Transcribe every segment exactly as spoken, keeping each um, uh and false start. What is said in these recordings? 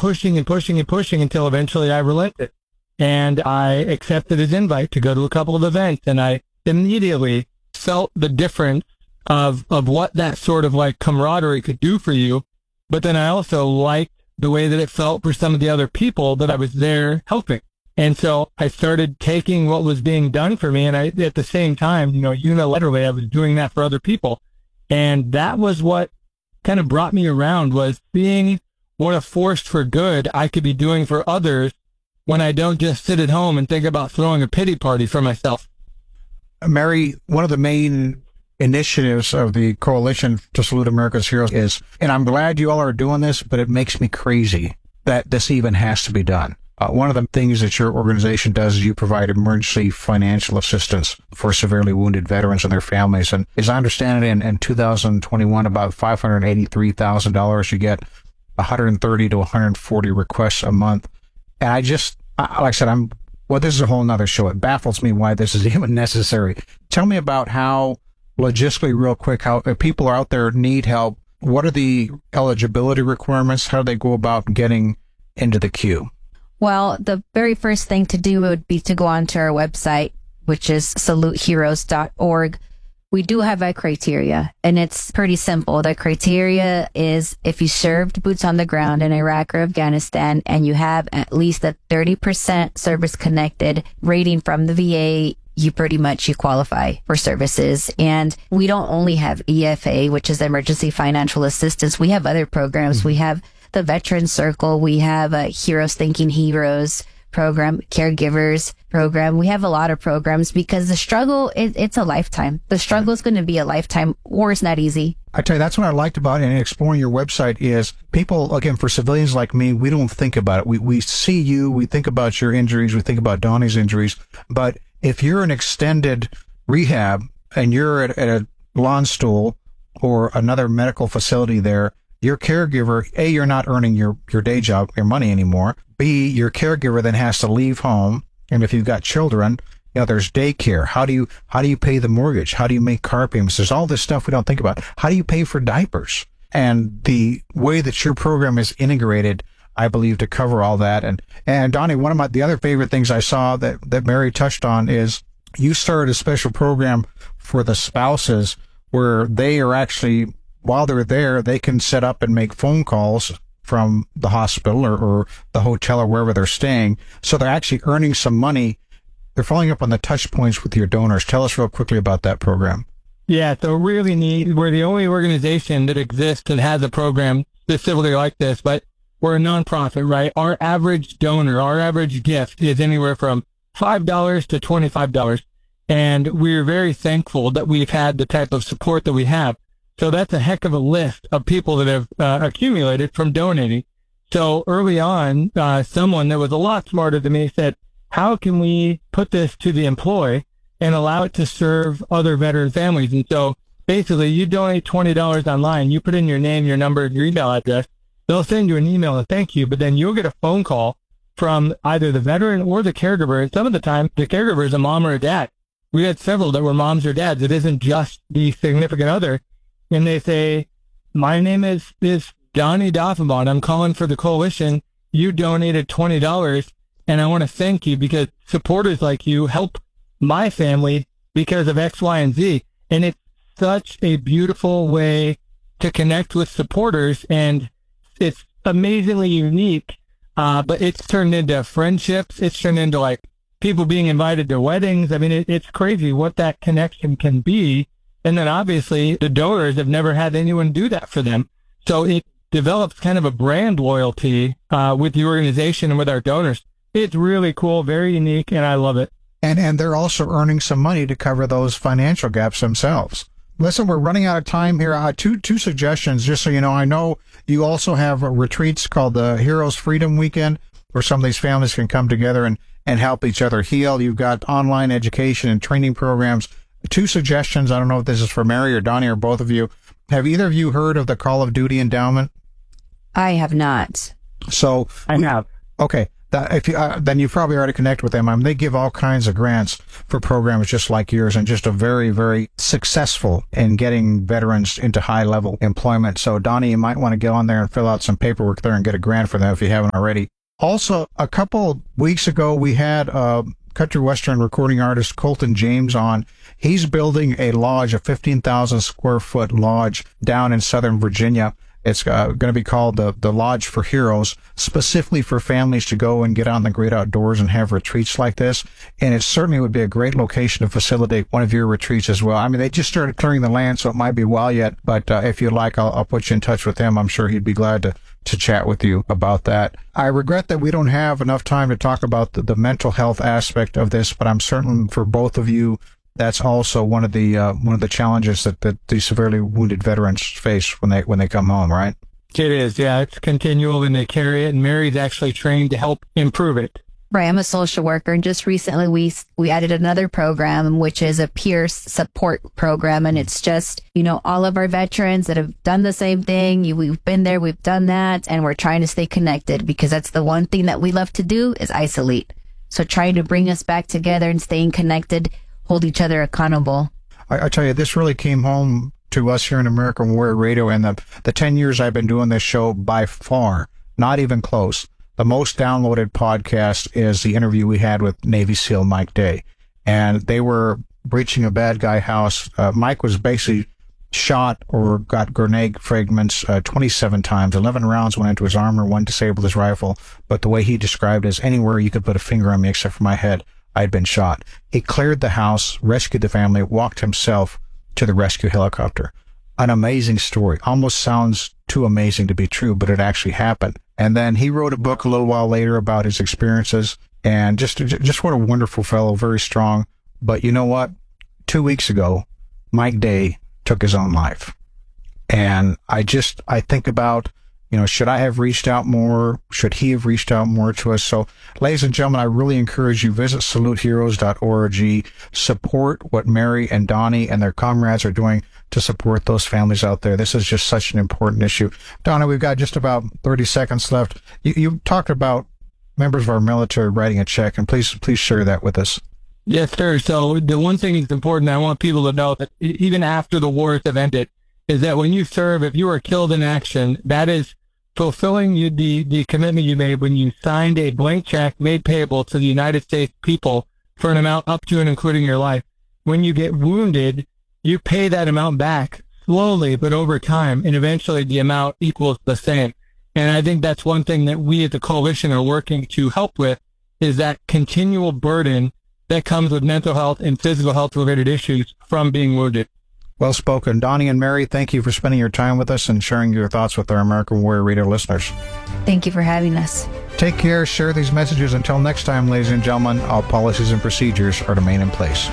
pushing and pushing and pushing until eventually I relented. And I accepted his invite to go to a couple of events, and I immediately felt the difference of, of what that sort of like camaraderie could do for you. But then I also liked the way that it felt for some of the other people that I was there helping. And so I started taking what was being done for me, and I, at the same time, you know, unilaterally, I was doing that for other people. And that was what kind of brought me around, was seeing what a force for good I could be doing for others when I don't just sit at home and think about throwing a pity party for myself. Mary, one of the main initiatives of the Coalition to Salute America's Heroes is, and I'm glad you all are doing this, but it makes me crazy that this even has to be done. Uh, one of the things that your organization does is you provide emergency financial assistance for severely wounded veterans and their families. And as I understand it, in, in two thousand twenty-one, about five hundred eighty-three thousand dollars, you get one hundred thirty to one hundred forty requests a month. And I just, like I said, I'm, well, this is a whole nother show. It baffles me why this is even necessary. Tell me about how, logistically, real quick, how if people are out there need help, what are the eligibility requirements? How do they go about getting into the queue? Well, the very first thing to do would be to go onto our website, which is salute heroes dot org. We do have a criteria, and it's pretty simple. The criteria is if you served boots on the ground in Iraq or Afghanistan and you have at least a thirty percent service-connected rating from the V A, you pretty much, you qualify for services. And we don't only have E F A, which is Emergency Financial Assistance. We have other programs. Mm-hmm. We have the Veteran Circle. We have a Heroes Thinking Heroes program, Caregivers program. We have a lot of programs because the struggle, it, it's a lifetime. The struggle is going to be a lifetime. War is not easy. I tell you, that's what I liked about it and exploring your website is people, again, for civilians like me, we don't think about it. We, we see you, we think about your injuries, we think about Donnie's injuries. But if you're in extended rehab and you're at, at a lawn stool or another medical facility there, your caregiver, A, you're not earning your, your day job, your money anymore. B, your caregiver then has to leave home. And if you've got children, you know, there's daycare. How do you, how do you pay the mortgage? How do you make car payments? There's all this stuff we don't think about. How do you pay for diapers? And the way that your program is integrated, I believe, to cover all that. And, and Donnie, one of my, the other favorite things I saw that, that Mary touched on is you started a special program for the spouses where they are actually, while they're there, they can set up and make phone calls from the hospital or, or the hotel or wherever they're staying. So they're actually earning some money. They're following up on the touch points with your donors. Tell us real quickly about that program. Yeah, so really neat. We're the only organization that exists that has a program specifically like this, but we're a nonprofit, right? Our average donor, our average gift is anywhere from five dollars to twenty-five dollars. And we're very thankful that we've had the type of support that we have. So that's a heck of a list of people that have uh, accumulated from donating. So early on, uh, someone that was a lot smarter than me said, how can we put this to the employee and allow it to serve other veteran families? And so basically you donate twenty dollars online, you put in your name, your number, your email address. They'll send you an email to thank you, but then you'll get a phone call from either the veteran or the caregiver. And some of the time, the caregiver is a mom or a dad. We had several that were moms or dads. It isn't just the significant other. And they say, my name is, is Donnie Doffenbaum. I'm calling for the coalition. You donated twenty dollars, and I want to thank you because supporters like you help my family because of X, Y, and Z. And it's such a beautiful way to connect with supporters, and it's amazingly unique, uh, but it's turned into friendships. It's turned into, like, people being invited to weddings. I mean, it, it's crazy what that connection can be. And then obviously the donors have never had anyone do that for them. So it develops kind of a brand loyalty uh, with the organization and with our donors. It's really cool, very unique, and I love it. And and they're also earning some money to cover those financial gaps themselves. Listen, we're running out of time here. Uh, two two suggestions, just so you know. I know you also have uh, retreats called the Heroes Freedom Weekend, where some of these families can come together and, and help each other heal. You've got online education and training programs. Two suggestions. I don't know if this is for Mary or Donnie or both of you. Have either of you heard of the Call of Duty Endowment? I have not. So I have. Okay. That if you, uh, then you probably already connect with them. I mean, they give all kinds of grants for programs just like yours, and just a very, very successful in getting veterans into high-level employment. So, Donnie, you might want to get on there and fill out some paperwork there and get a grant for them if you haven't already. Also, a couple weeks ago, we had uh, country western recording artist Colton James on. He's building a lodge, a fifteen thousand square foot lodge down in Southern Virginia. It's uh, going to be called the, the Lodge for Heroes, specifically for families to go and get out in the great outdoors and have retreats like this. And it certainly would be a great location to facilitate one of your retreats as well. I mean, they just started clearing the land, so it might be a while yet. But uh, if you'd like, I'll, I'll put you in touch with him. I'm sure he'd be glad to, to chat with you about that. I regret that we don't have enough time to talk about the, the mental health aspect of this, but I'm certain for both of you, that's also one of the uh, one of the challenges that, that the severely wounded veterans face when they when they come home, right? It is, yeah. It's continual, and they carry it. And Mary's actually trained to help improve it. Right. I'm a social worker, and just recently we we added another program, which is a peer support program, and it's just, you know, all of our veterans that have done the same thing. You, we've been there, we've done that, and we're trying to stay connected, because that's the one thing that we love to do is isolate. So trying to bring us back together and staying connected, hold each other accountable. I, I tell you, this really came home to us here in American Warrior Radio, and the, the ten years I've been doing this show, by far, not even close, the most downloaded podcast is the interview we had with Navy SEAL Mike Day. And they were breaching a bad guy house. Uh, Mike was basically shot or got grenade fragments uh, twenty-seven times. eleven rounds went into his armor, one disabled his rifle. But the way he described it is, anywhere you could put a finger on me except for my head, I'd been shot. He cleared the house, rescued the family, walked himself to the rescue helicopter. An amazing story. Almost sounds too amazing to be true, but it actually happened. And then he wrote a book a little while later about his experiences, and just, just what a wonderful fellow, very strong. But you know what? Two weeks ago, Mike Day took his own life. And I just, I think about, you know, should I have reached out more? Should he have reached out more to us? So, ladies and gentlemen, I really encourage you, visit salute heroes dot org, support what Mary and Donnie and their comrades are doing to support those families out there. This is just such an important issue. Donna, we've got just about thirty seconds left. You, you talked about members of our military writing a check, and please, please share that with us. Yes, sir. So the one thing that's important, I want people to know that even after the wars have ended, is that when you serve, if you are killed in action, that is fulfilling you the, the commitment you made when you signed a blank check made payable to the United States people for an amount up to and including your life. When you get wounded, you pay that amount back slowly, but over time, and eventually the amount equals the same. And I think that's one thing that we as a coalition are working to help with, is that continual burden that comes with mental health and physical health related issues from being wounded. Well spoken. Donnie and Mary, thank you for spending your time with us and sharing your thoughts with our American Warrior Radio listeners. Thank you for having us. Take care. Share these messages. Until next time, ladies and gentlemen, all policies and procedures are to remain in place.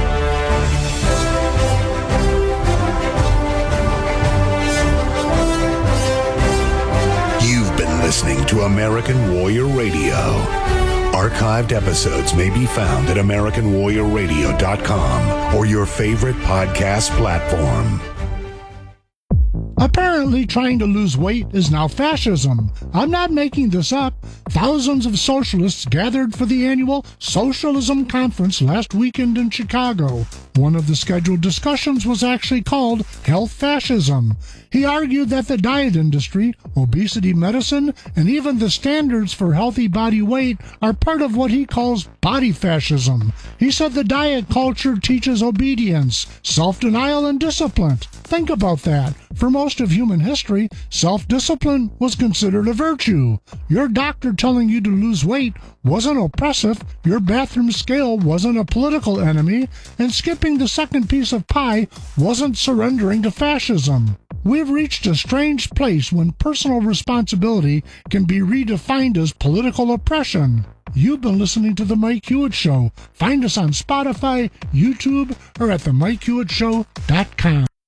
You've been listening to American Warrior Radio. Archived episodes may be found at American Warrior Radio dot com or your favorite podcast platform. Apparently, trying to lose weight is now fascism. I'm not making this up. Thousands of socialists gathered for the annual Socialism Conference last weekend in Chicago. One of the scheduled discussions was actually called Health Fascism. He argued that the diet industry, obesity medicine, and even the standards for healthy body weight are part of what he calls body fascism. He said the diet culture teaches obedience, self-denial, and discipline. Think about that. For most of human history, self-discipline was considered a virtue. Your doctor telling you to lose weight wasn't oppressive, your bathroom scale wasn't a political enemy, and skipping the second piece of pie wasn't surrendering to fascism. We've reached a strange place when personal responsibility can be redefined as political oppression. You've been listening to The Mike Hewitt Show. Find us on Spotify, YouTube, or at the mike hewitt show dot com.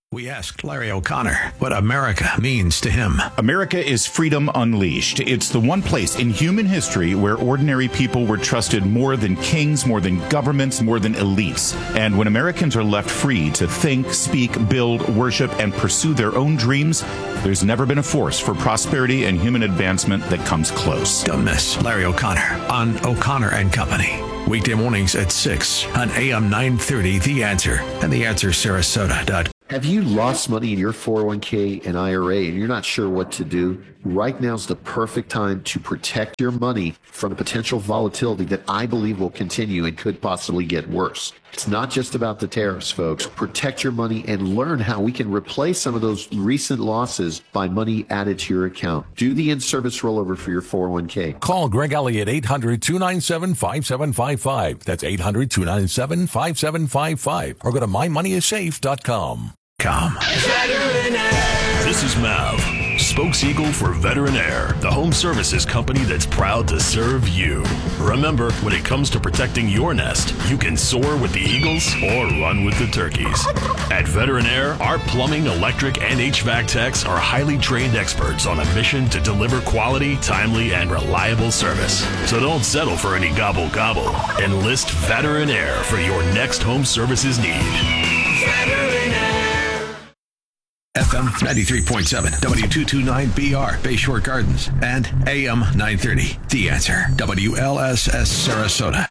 We asked Larry O'Connor what America means to him. America is freedom unleashed. It's the one place in human history where ordinary people were trusted more than kings, more than governments, more than elites. And when Americans are left free to think, speak, build, worship, and pursue their own dreams, there's never been a force for prosperity and human advancement that comes close. Don't miss Larry O'Connor on O'Connor and Company. Weekday mornings at six on A M nine thirty, The Answer, and the answer sarasota dot com. Have you lost money in your four oh one k and I R A and you're not sure what to do? Right now is the perfect time to protect your money from the potential volatility that I believe will continue and could possibly get worse. It's not just about the tariffs, folks. Protect your money and learn how we can replace some of those recent losses by money added to your account. Do the in-service rollover for your four oh one k. Call Greg Elliott, eight hundred, two nine seven, five seven five five. That's eight hundred, two nine seven, five seven five five. Or go to my money is safe dot com. Come. This is Mav, spokes-eagle for Veteran Air, the home services company that's proud to serve you. Remember, when it comes to protecting your nest, you can soar with the eagles or run with the turkeys. At Veteran Air, our plumbing, electric, and H V A C techs are highly trained experts on a mission to deliver quality, timely, and reliable service. So don't settle for any gobble-gobble. Enlist Veteran Air for your next home services need. Veteran Air. F M ninety-three point seven, W two twenty-nine B R, Bayshore Gardens, and A M nine thirty, The Answer, W L S S Sarasota.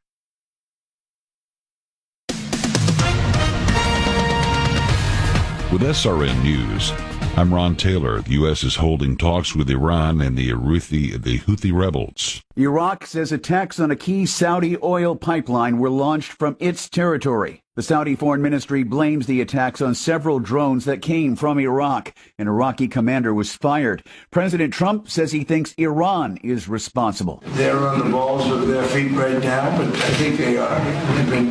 With S R N News, I'm Ron Taylor. The U S is holding talks with Iran and the Houthi, the Houthi rebels. Iraq says attacks on a key Saudi oil pipeline were launched from its territory. The Saudi Foreign Ministry blames the attacks on several drones that came from Iraq. An Iraqi commander was fired. President Trump says he thinks Iran is responsible. They're on the balls of their feet right now, but I think they are. They've been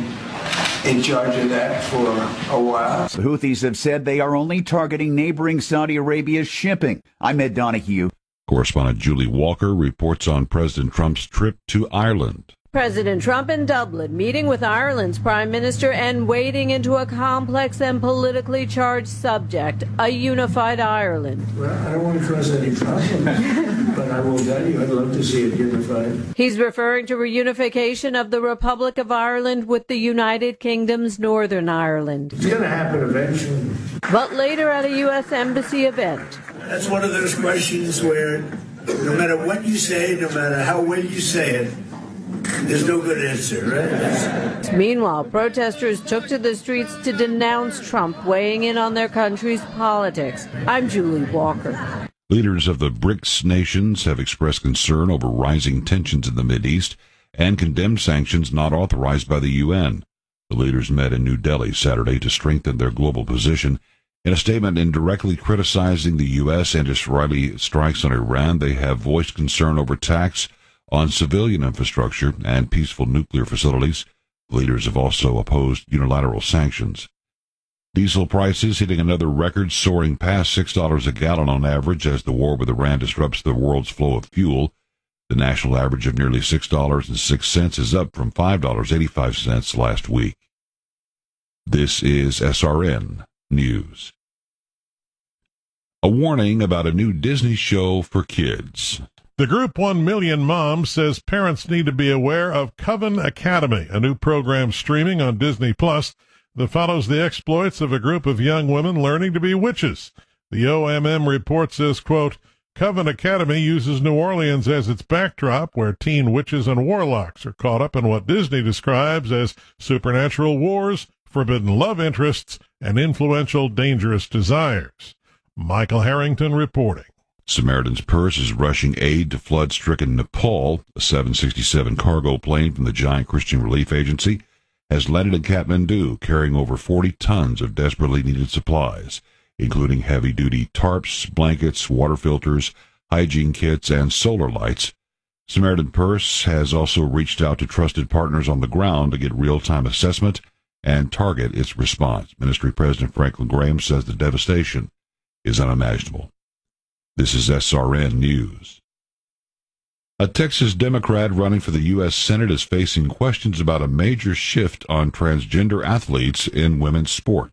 in charge of that for a while. The Houthis have said they are only targeting neighboring Saudi Arabia's shipping. I'm Ed Donahue. Correspondent Julie Walker reports on President Trump's trip to Ireland. President Trump in Dublin, meeting with Ireland's Prime Minister and wading into a complex and politically charged subject, a unified Ireland. Well, I don't want to cause any problems, but I will tell you I'd love to see it unified. He's referring to reunification of the Republic of Ireland with the United Kingdom's Northern Ireland. It's going to happen eventually. But later at a U S Embassy event. That's one of those questions where no matter what you say, no matter how well you say it, there's no good answer, right? Meanwhile, protesters took to the streets to denounce Trump weighing in on their country's politics. I'm Julie Walker. Leaders of the BRICS nations have expressed concern over rising tensions in the Mideast and condemned sanctions not authorized by the U N. The leaders met in New Delhi Saturday to strengthen their global position. In a statement indirectly criticizing the U S and Israeli strikes on Iran, they have voiced concern over attacks on civilian infrastructure and peaceful nuclear facilities. Leaders have also opposed unilateral sanctions. Diesel prices hitting another record, soaring past six dollars a gallon on average as the war with Iran disrupts the world's flow of fuel. The national average of nearly six dollars and six cents is up from five dollars and eighty-five cents last week. This is S R N News. A warning about a new Disney show for kids. The group One Million Moms says parents need to be aware of Coven Academy, a new program streaming on Disney Plus that follows the exploits of a group of young women learning to be witches. The O M M report says, quote, Coven Academy uses New Orleans as its backdrop, where teen witches and warlocks are caught up in what Disney describes as supernatural wars, forbidden love interests, and influential, dangerous desires. Michael Harrington reporting. Samaritan's Purse is rushing aid to flood-stricken Nepal. A seven sixty-seven cargo plane from the Giant Christian Relief Agency has landed in Kathmandu, carrying over forty tons of desperately needed supplies, including heavy-duty tarps, blankets, water filters, hygiene kits, and solar lights. Samaritan Purse has also reached out to trusted partners on the ground to get real-time assessment and target its response. Ministry President Franklin Graham says the devastation is unimaginable. This is S R N News. A Texas Democrat running for the U S Senate is facing questions about a major shift on transgender athletes in women's sports.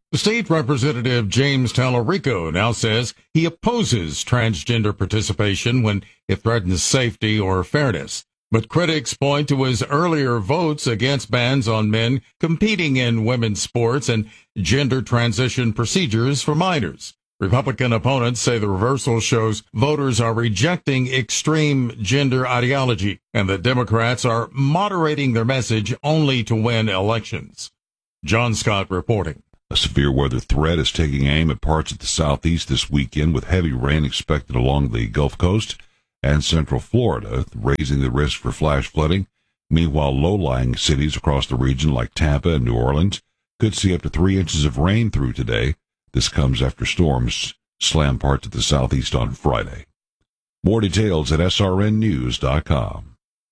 State Representative James Tallarico now says he opposes transgender participation when it threatens safety or fairness. But critics point to his earlier votes against bans on men competing in women's sports and gender transition procedures for minors. Republican opponents say the reversal shows voters are rejecting extreme gender ideology and that Democrats are moderating their message only to win elections. John Scott reporting. A severe weather threat is taking aim at parts of the southeast this weekend, with heavy rain expected along the Gulf Coast and central Florida, raising the risk for flash flooding. Meanwhile, low-lying cities across the region like Tampa and New Orleans could see up to three inches of rain through today. This comes after storms slammed parts of the southeast on Friday. More details at S R N news dot com.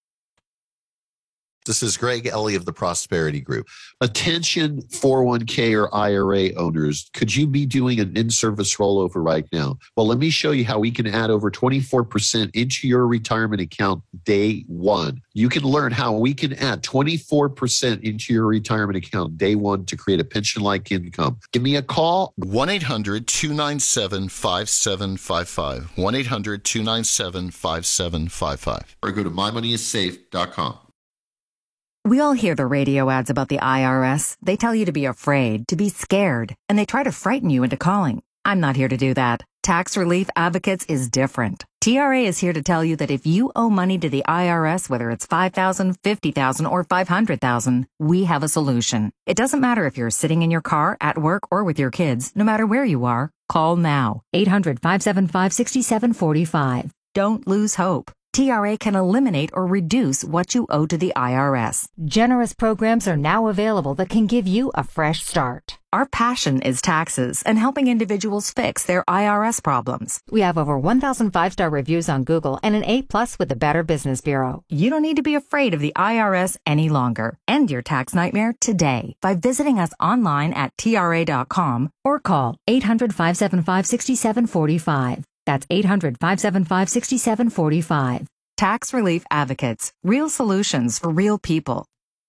This is Greg Ellie of the Prosperity Group. Attention four oh one k or I R A owners, could you be doing an in-service rollover right now? Well, let me show you how we can add over twenty-four percent into your retirement account day one. You can learn how we can add twenty-four percent into your retirement account day one to create a pension-like income. Give me a call. one eight hundred two nine seven five seven five five. one eight hundred two nine seven five seven five five. Or go to my money is safe dot com. We all hear the radio ads about the I R S. They tell you to be afraid, to be scared, and they try to frighten you into calling. I'm not here to do that. Tax Relief Advocates is different. T R A is here to tell you that if you owe money to the I R S, whether it's five thousand dollars, fifty thousand dollars, or five hundred thousand dollars, we have a solution. It doesn't matter if you're sitting in your car, at work, or with your kids. No matter where you are, call now. eight hundred, five seven five, six seven four five. Don't lose hope. T R A can eliminate or reduce what you owe to the I R S. Generous programs are now available that can give you a fresh start. Our passion is taxes and helping individuals fix their I R S problems. We have over one thousand five-star reviews on Google and an A plus with the Better Business Bureau. You don't need to be afraid of the I R S any longer. End your tax nightmare today by visiting us online at T R A dot com or call eight hundred, five seven five, six seven four five. That's eight hundred, five seven five, six seven four five. Tax Relief Advocates. Real solutions for real people.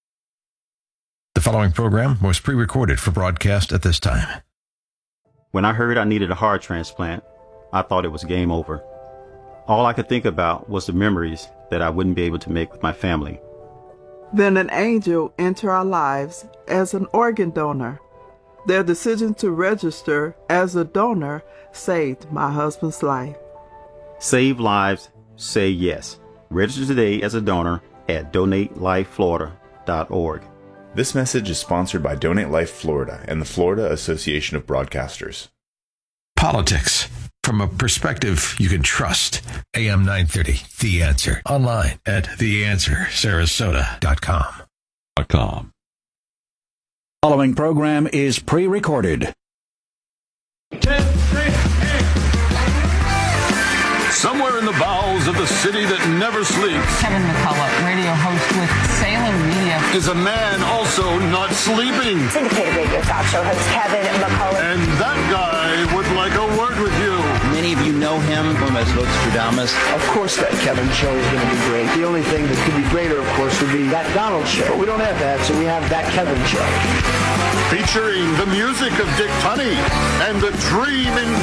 The following program was pre-recorded for broadcast at this time. When I heard I needed a heart transplant, I thought it was game over. All I could think about was the memories that I wouldn't be able to make with my family. Then an angel entered our lives as an organ donor. Their decision to register as a donor saved my husband's life. Save lives, say yes. Register today as a donor at donate life florida dot org. This message is sponsored by Donate Life Florida and the Florida Association of Broadcasters. Politics from a perspective you can trust. A M nine thirty, The Answer. Online at the answer sarasota dot com. .com. Following program is pre-recorded. Somewhere in the bowels of the city that never sleeps, Kevin McCullough, radio host with Salem Media, is a man also not sleeping. Syndicated radio talk show host Kevin McCullough. And that guy would like a word with you. Many of you know him from as Nostradamus. Of course that Kevin show is going to be great. The only thing that could be greater, of course, would be that Donald show. But we don't have that, so we have that Kevin show. Featuring the music of Dick Tunney and the dream in